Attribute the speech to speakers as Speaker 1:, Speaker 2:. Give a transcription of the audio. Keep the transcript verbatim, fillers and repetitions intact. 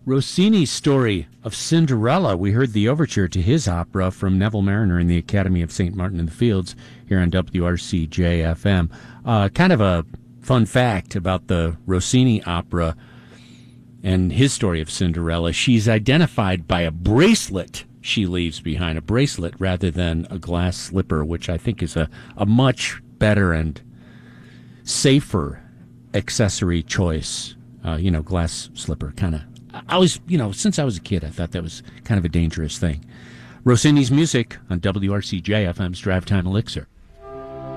Speaker 1: Rossini's story of Cinderella. We heard the overture to his opera from Neville Mariner in the Academy of Saint Martin in the Fields here on W R C J F M. Uh, kind of a fun fact about the Rossini opera and his story of Cinderella. She's identified by a bracelet she leaves behind, a bracelet rather than a glass slipper, which I think is a, a much better and safer accessory choice. Uh, you know, glass slipper kind of. I was, you know, since I was a kid, I thought that was kind of a dangerous thing. Rossini's music on W R C J F M's Drive Time Elixir.